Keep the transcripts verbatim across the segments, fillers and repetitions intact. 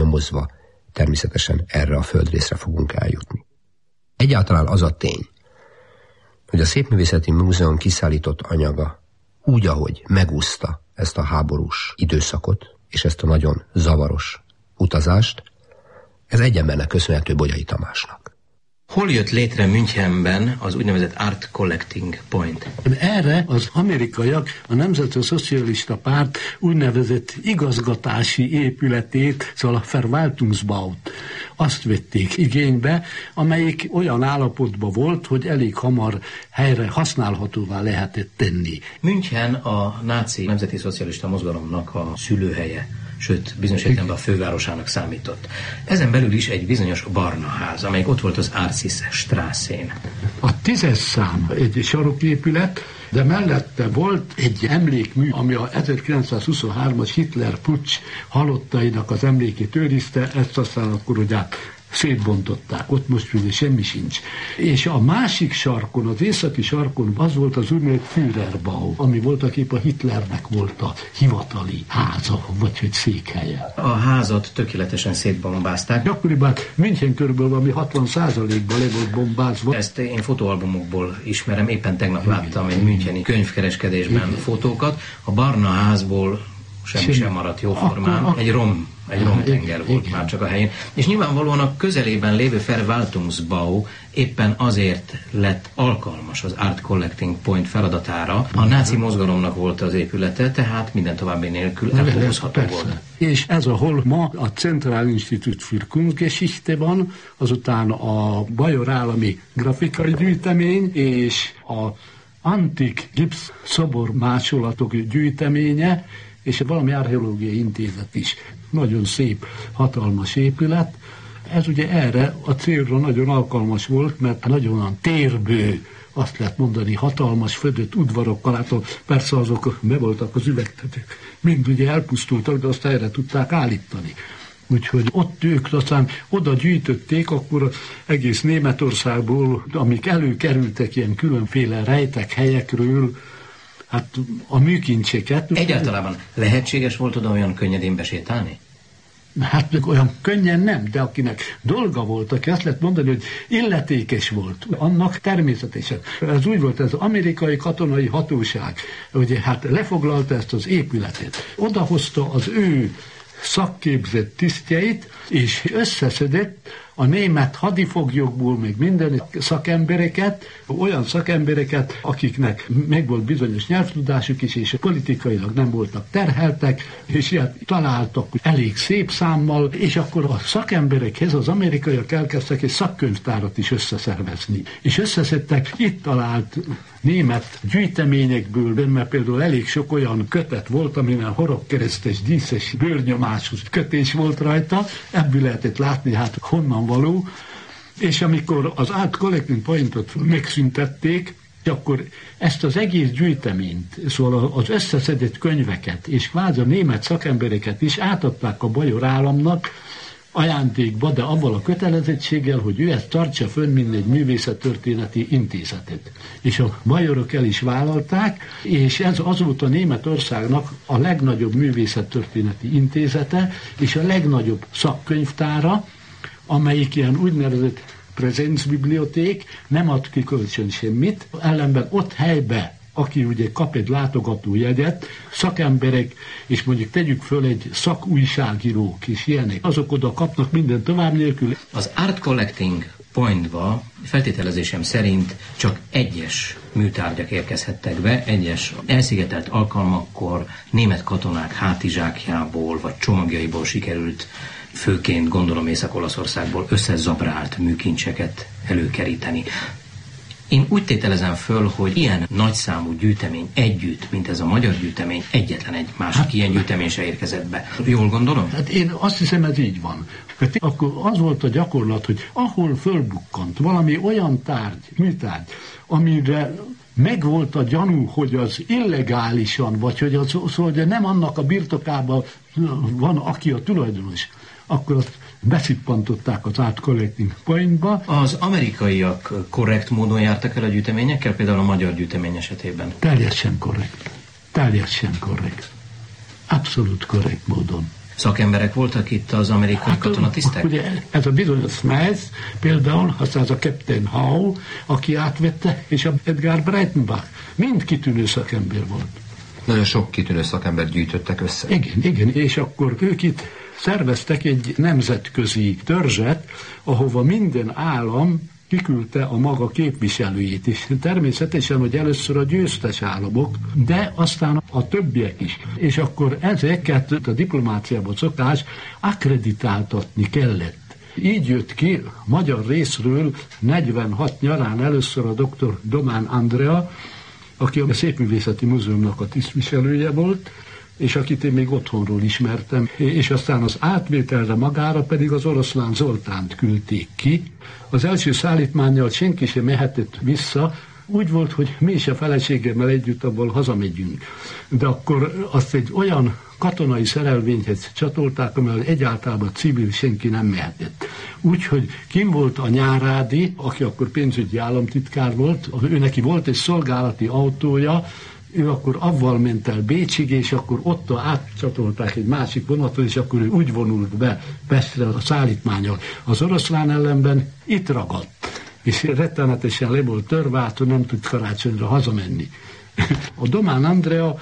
nyomozva természetesen erre a földrészre fogunk eljutni. Egyáltalán az a tény, hogy a Szépművészeti Múzeum kiszállított anyaga úgy, ahogy megúszta ezt a háborús időszakot, és ezt a nagyon zavaros utazást, ez egy embernek köszönhető, Bogyai Tamásnak. Hol jött létre Münchenben az úgynevezett Art Collecting Point? Erre az amerikaiak a Nemzeti Szocialista Párt úgynevezett igazgatási épületét, szóval a Verwaltungsbaut, azt vették igénybe, amelyik olyan állapotban volt, hogy elég hamar helyre használhatóvá lehetett tenni. München a náci nemzeti szocialista mozgalomnak a szülőhelye, sőt, bizonyos értelemben a fővárosának számított. Ezen belül is egy bizonyos barna ház, amelyik ott volt az Arcis Straßén. A tízes szám egy saroképület, de mellette volt egy emlékmű, ami a ezerkilencszázhuszonhármas Hitler puccs halottainak az emlékét őrizte, ezt aztán akkor ugye szétbontották, ott most ugye semmi sincs. És a másik sarkon, az északi sarkon az volt az úgynevezett Führerbau, ami voltaképp a Hitlernek volt a hivatali háza, vagy hogy székhelye. A házat tökéletesen szétbombázták. Akkoriban München körülbelül valami hatvan százalékban le volt bombázva. Ezt én fotóalbumokból ismerem, éppen tegnap láttam egy müncheni könyvkereskedésben igen. fotókat. A barna házból semmi sem, sem maradt jóformán. Akkor, egy rom, egy romtenger volt igen. már csak a helyén. És nyilvánvalóan a közelében lévő Verwaltungsbau éppen azért lett alkalmas az Art Collecting Point feladatára. A náci mozgalomnak volt az épülete, tehát minden további nélkül elhozható volt. És ez, ahol ma a Zentralinstitut für Kunstgeschichte van, azután a Bajor Állami Grafikai Gyűjtemény és a Antik Gipsz szobor másolatok gyűjteménye, és valami archeológiai intézet is. Nagyon szép, hatalmas épület. Ez ugye erre a célra nagyon alkalmas volt, mert nagyon térbő, azt lehet mondani, hatalmas födött udvarokkal, hát persze azok be voltak az üvegtetők, mind ugye elpusztultak, de azt erre tudták állítani. Úgyhogy ott ők aztán oda gyűjtötték, akkor egész Németországból, amik előkerültek ilyen különféle rejtek helyekről, hát a műkincseket. Egyáltalában lehetséges volt oda olyan könnyedén besétálni? Hát olyan könnyen nem, de akinek dolga volt, aki azt lehet mondani, hogy illetékes volt, annak természetesen. Ez úgy volt, ez az amerikai katonai hatóság, ugye hát lefoglalta ezt az épületet, odahozta az ő szakképzett tisztjeit, és összeszedett a német hadifoglyokból még minden szakembereket, olyan szakembereket, akiknek meg volt bizonyos nyelvtudásuk is, és politikailag nem voltak terheltek, és ilyet találtak elég szép számmal, és akkor a szakemberekhez az amerikaiak elkezdtek egy szakkönyvtárat is összeszervezni. És összeszedtek itt talált német gyűjteményekből, mert például elég sok olyan kötet volt, aminek horogkeresztes, díszes, bőrnyomású kötés volt rajta, ebből lehetett látni, hát honnan való, és amikor az Art Collecting Pointot megszüntették, akkor ezt az egész gyűjteményt, szóval az összeszedett könyveket, és kvázi a német szakembereket is átadták a Bajor államnak ajándékba, de avval a kötelezettséggel, hogy ő ezt tartsa fönn, mint egy művészettörténeti intézetet. És a bajorok el is vállalták, és ez azóta Németországnak a legnagyobb művészettörténeti intézete, és a legnagyobb szakkönyvtára, amelyik ilyen úgynevezett prezenzbiblioték, nem ad ki kölcsön semmit, ellenben ott helybe, aki ugye kap egy látogatójegyet, szakemberek, és mondjuk tegyük föl egy szakújságírók és ilyenek, azok oda kapnak minden tovább nélkül. Az Art Collecting Pointba feltételezésem szerint csak egyes műtárgyak érkezhettek be, egyes elszigetelt alkalmakkor német katonák hátizsákjából vagy csomagjaiból sikerült, főként gondolom Észak-Olaszországból összezabrált műkincseket előkeríteni. Én úgy tételezem föl, hogy ilyen nagyszámú gyűjtemény együtt, mint ez a magyar gyűjtemény, egyetlen egy másik hát, ilyen gyűjtemény se érkezett be. Jól gondolom? Hát én azt hiszem, ez így van. Hát akkor az volt a gyakorlat, hogy ahol fölbukkant valami olyan tárgy, műtárgy, amire megvolt a gyanú, hogy az illegálisan, vagy hogy az, szóval, hogy nem annak a birtokában van, aki a tulajdonos, akkor azt beszippantották az Art Collecting Pointba. Az amerikaiak korrekt módon jártak el a gyűjteményekkel, például a magyar gyűjtemény esetében? Teljesen korrekt. Teljesen korrekt. Abszolút korrekt módon. szakemberek voltak itt az amerikai hát, katonatisztek? Ugye ez a bizonyos Smith például, aztán az a Captain Howe, aki átvette, és a Edgar Breitenbach, mind kitűnő szakember volt. Nagyon sok kitűnő szakember gyűjtöttek össze. Igen, igen, és akkor ők itt szerveztek egy nemzetközi törzset, ahova minden állam kiküldte a maga képviselőjét is. Természetesen, hogy először a győztes államok, de aztán a többiek is. És akkor ezeket a diplomáciában szokás akkreditáltatni kellett. Így jött ki magyar részről negyvenhat nyarán először a doktor Domán Andrea, aki a Szépművészeti Múzeumnak a tisztviselője volt, és akit én még otthonról ismertem, és aztán az átvételre magára pedig az Oroszlán Zoltánt küldték ki. Az első szállítmánnyal senki sem mehetett vissza, úgy volt, hogy mi is a feleségemmel együtt abból hazamegyünk. De akkor azt egy olyan katonai szerelvényhez csatolták, amely egyáltalán civil senki nem mehetett. Úgyhogy kim volt a Nyárádi, aki akkor pénzügyi államtitkár volt, ő neki volt egy szolgálati autója, ő akkor avval ment el Bécsig, és akkor ott átcsatolták egy másik vonatot, és akkor ő úgy vonult be Pestre a szállítmánnyal. Az Oroszlán ellenben itt ragadt, és rettenetesen le volt törve, át, hogy nem tud karácsonyra hazamenni. A Domán Andrea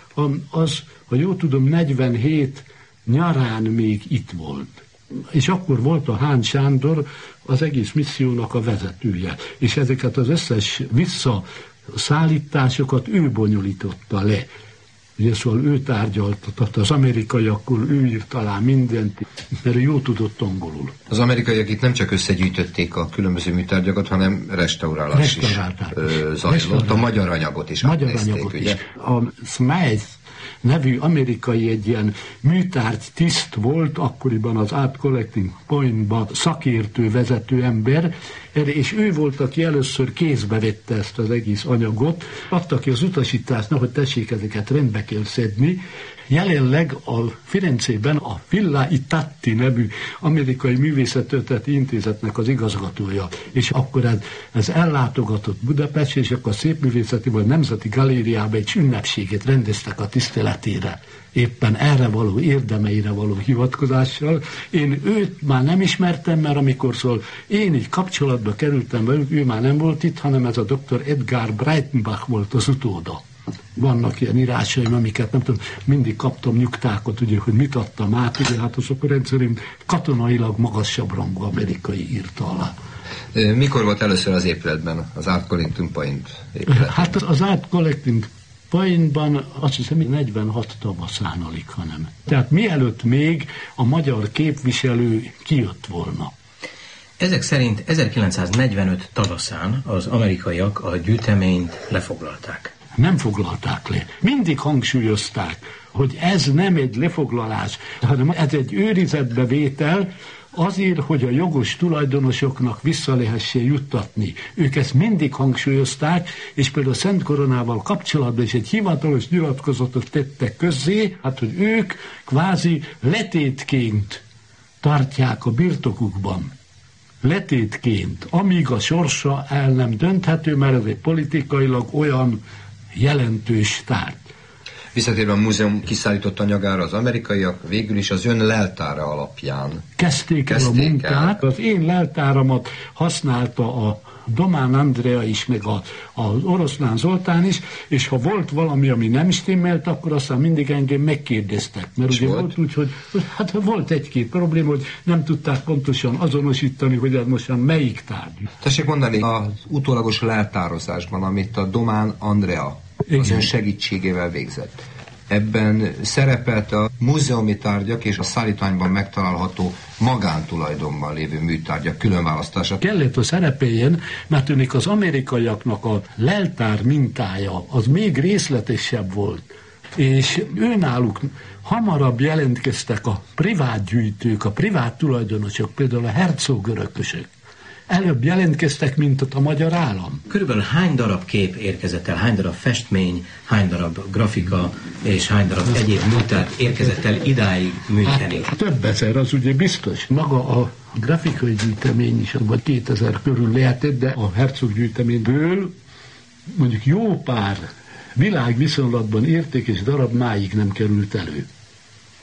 az, ha jól tudom, negyvenhét nyarán még itt volt. És akkor volt a Hán Sándor az egész missziónak a vezetője. És ezeket az összes vissza szállításokat ő bonyolította le. Ugye szóval ő tárgyalt, tehát az amerikaiakkal ő írt talán mindent, mert ő jól tudott angolul. Az amerikaiak itt nem csak összegyűjtötték a különböző műtárgyakat, hanem restaurálás is ö, zajlott. A magyar anyagot is magyar átnézték, anyagot ugye? Is. A Smith nevű amerikai egy ilyen műtárgy tiszt volt, akkoriban az Art Collecting Point-ba szakértő, vezető ember, és ő volt, aki először kézbe vette ezt az egész anyagot, adta ki az utasítást, hogy tessék, ezeket rendbe kell szedni. Jelenleg a Firenzében a Villa i Tatti nevű amerikai művészettörténeti intézetnek az igazgatója, és akkor ez, ez ellátogatott Budapest, és akkor a Szépművészeti vagy Nemzeti Galériába egy ünnepséget rendeztek a tiszteletére, éppen erre való érdemeire való hivatkozással. Én őt már nem ismertem, mert amikor szól, én így kapcsolatba kerültem velük, ő már nem volt itt, hanem ez a doktor Edgar Breitenbach volt az utóda. Vannak ilyen írásaim, amiket nem tudom, mindig kaptam nyugtákat, ugye, hogy mit adtam át, ugye, hát azok rendszerint katonailag magasabb rangú amerikai írta alá. Mikor volt először az épületben, az Art Collecting Point épületben? Hát az Art Collecting Pointban azt hiszem, hogy negyvenhat tavaszán alig, hanem. Tehát mielőtt még a magyar képviselő kijött volna. Ezek szerint ezerkilencszáznegyvenöt tavaszán az amerikaiak a gyűjteményt lefoglalták. Nem foglalták le. Mindig hangsúlyozták, hogy ez nem egy lefoglalás, hanem ez egy őrizetbevétel, azért, hogy a jogos tulajdonosoknak vissza lehessen juttatni. Ők ezt mindig hangsúlyozták, és például a Szent Koronával kapcsolatban is egy hivatalos nyilatkozatot tettek közzé, hát, hogy ők kvázi letétként tartják a birtokukban. Letétként, amíg a sorsa el nem dönthető, mert ez egy politikailag olyan jelentős tárgy. Visszatérve a múzeum kiszállított anyagára, az amerikaiak végül is az ön leltára alapján kezdték, kezdték el a munkát. El. Az én leltáramat használta a Domán Andrea is, meg a, az Oroszlán Zoltán is, és ha volt valami, ami nem stimmelt, akkor aztán mindig engem megkérdeztek. Mert és ugye volt, volt úgy, hogy hát volt egy-két probléma, hogy nem tudták pontosan azonosítani, hogy ez most melyik tárgy. Tessék mondani, az utólagos leltározásban, amit a Domán Andrea az ön segítségével végzett. Ebben szerepelt a múzeumi tárgyak és a szállítmányban megtalálható magántulajdonban lévő műtárgyak különválasztása. Kellett a szerepeljen, mert tűnik az amerikaiaknak a leltár mintája az még részletesebb volt. És őnáluk hamarabb jelentkeztek a privát gyűjtők, a privát tulajdonosok, például a hercogörökösök. Előbb jelentkeztek, mint a magyar állam. Körülbelül hány darab kép érkezett el, hány darab festmény, hány darab grafika és hány darab egyéb műtárgy érkezett el idáig műteni? Hát, több ezer, az ugye biztos. Maga a grafikai gyűjtemény is vagy kétezer körül lehetett, de a hercog gyűjteményből mondjuk jó pár világviszonylatban értékes darab máig nem került elő.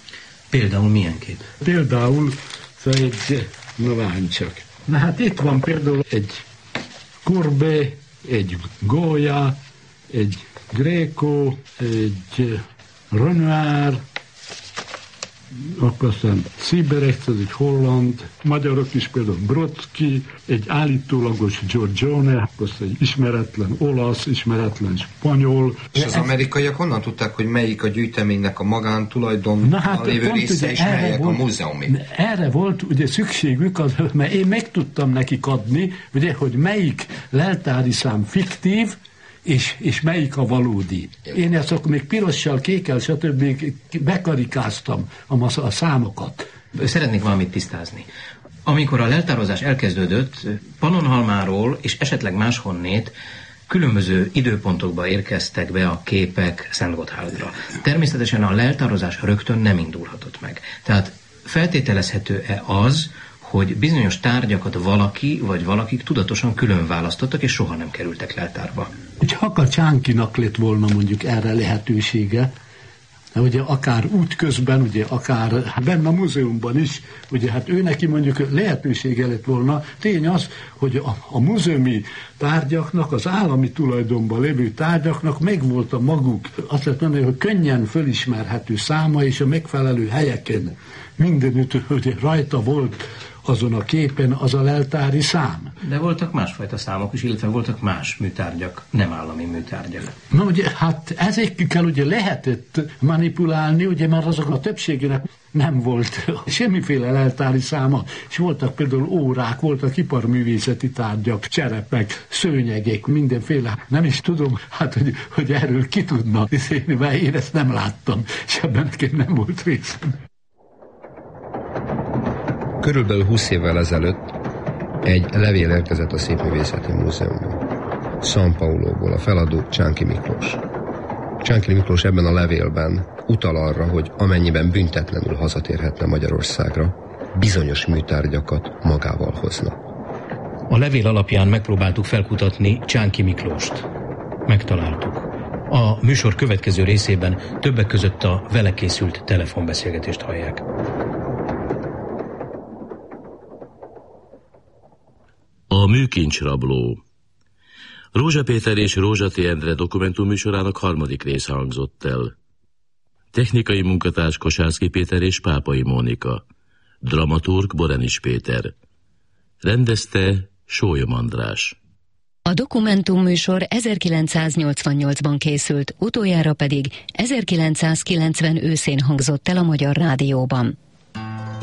Például milyen kép? Például egy, na várj csak. Na hát itt van például egy Courbet, egy Goya, egy Greco, egy Renoir, akkor aztán Sieberecht, ez egy holland, magyarok is például Brodsky, egy állítólagos Giorgione, aztán egy ismeretlen olasz, ismeretlen spanyol. És az amerikaiak honnan tudták, hogy melyik a gyűjteménynek a magántulajdon hát lévő része, és melyek volt, a múzeumi? Erre volt ugye szükségük, az, mert én meg tudtam nekik adni, ugye, hogy melyik leltári szám fiktív, És, és melyik a valódi. Én ezt akkor még pirossal, kékkel, stb. Bekarikáztam a, a számokat. Szeretnék valamit tisztázni. Amikor a leltározás elkezdődött, Pannonhalmáról és esetleg máshonnét különböző időpontokba érkeztek be a képek Szentgotthardra. Természetesen a leltározás rögtön nem indulhatott meg. Tehát feltételezhető-e az, hogy bizonyos tárgyakat valaki vagy valakik tudatosan külön választottak, és soha nem kerültek leltárba? Hogy Haka Csánkinak lett volna mondjuk erre lehetősége, ugye akár útközben, ugye akár benne a múzeumban is, ugye hát ő neki mondjuk lehetősége lett volna. Tény az, hogy a, a múzeumi tárgyaknak, az állami tulajdonban lévő tárgyaknak megvolt a maguk, azt lehet mondani, hogy könnyen fölismerhető száma, és a megfelelő helyeken mindenütt ugye rajta volt azon a képen az a leltári szám. De voltak másfajta számok is, illetve voltak más műtárgyak, nem állami műtárgyak. Na ugye, hát ezekkel ugye lehetett manipulálni, ugye már azok a többségének nem volt semmiféle leltári száma, és voltak például órák, voltak iparművészeti tárgyak, cserepek, szőnyegek, mindenféle. Nem is tudom, hát, hogy, hogy erről ki tudna beszélni, mert én ezt nem láttam, és ebben nekem nem volt részem. Körülbelül húsz évvel ezelőtt egy levél érkezett a Szépművészeti Múzeumban. São Pauloból, a feladó Csánki Miklós. Csánki Miklós ebben a levélben utal arra, hogy amennyiben büntetlenül hazatérhetne Magyarországra, bizonyos műtárgyakat magával hozna. A levél alapján megpróbáltuk felkutatni Csánki Miklóst. Megtaláltuk. A műsor következő részében többek között a vele készült telefonbeszélgetést hallják. A műkincsrabló. Rózsa Péter és Rózsa T. Endre dokumentumműsorának harmadik része hangzott el. Technikai munkatárs Kosárszky Péter és Pápai Mónika. Dramaturg Borenis Péter. Rendezte Sólyom András. A dokumentumműsor ezerkilencszáznyolcvannyolcban készült, utoljára pedig ezerkilencszázkilencven őszén hangzott el a Magyar Rádióban.